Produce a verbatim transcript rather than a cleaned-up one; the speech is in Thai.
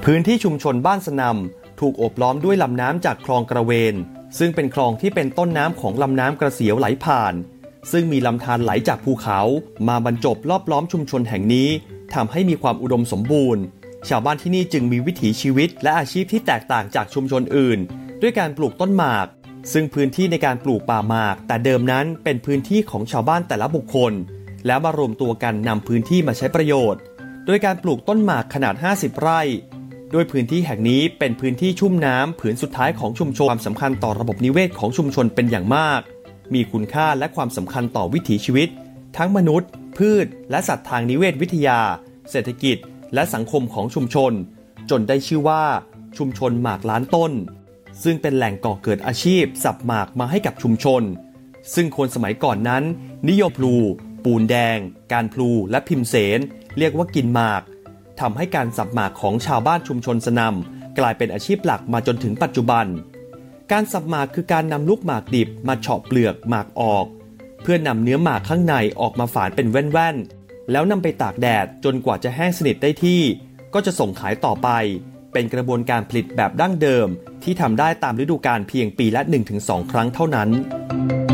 พื้นที่ชุมชนบ้านสนำถูกโอบล้อมด้วยลำน้ำจากคลองกระเวนซึ่งเป็นคลองที่เป็นต้นน้ำของลำน้ำกระเสียวไหลผ่านซึ่งมีลำธารไหลจากภูเขามาบรรจบรอบล้อมชุมชนแห่งนี้ทำให้มีความอุดมสมบูรณ์ชาวบ้านที่นี่จึงมีวิถีชีวิตและอาชีพที่แตกต่างจากชุมชนอื่นด้วยการปลูกต้นหมากซึ่งพื้นที่ในการปลูกป่าหมากแต่เดิมนั้นเป็นพื้นที่ของชาวบ้านแต่ละบุคคลแล้วมารวมตัวกันนำพื้นที่มาใช้ประโยชน์โดยการปลูกต้นหมากขนาดห้าสิบไร่โดยพื้นที่แห่งนี้เป็นพื้นที่ชุ่มน้ำผืนสุดท้ายของชุมชนความสำคัญต่อระบบนิเวศของชุมชนเป็นอย่างมากมีคุณค่าและความสำคัญต่อวิถีชีวิตทั้งมนุษย์พืชและสัตว์ทางนิเวศวิทยาเศรษฐกิจและสังคมของชุมชนจนได้ชื่อว่าชุมชนหมากล้านต้นซึ่งเป็นแหล่งก่อเกิดอาชีพสับหมากมาให้กับชุมชนซึ่งคนสมัยก่อนนั้นนิยมพลูปูนแดงการพลูและพิมเสนเรียกว่ากินหมากทำให้การสับหมากของชาวบ้านชุมชนสนำกลายเป็นอาชีพหลักมาจนถึงปัจจุบันการสับหมากคือการนำลูกหมากดิบมาเฉาะเปลือกหมากออกเพื่อนำเนื้อหมากข้างในออกมาฝานเป็นแว่นๆแล้วนำไปตากแดดจนกว่าจะแห้งสนิทได้ที่ก็จะส่งขายต่อไปเป็นกระบวนการผลิตแบบดั้งเดิมที่ทำได้ตามฤดูกาลเพียงปีละ หนึ่งถึงสอง ครั้งเท่านั้น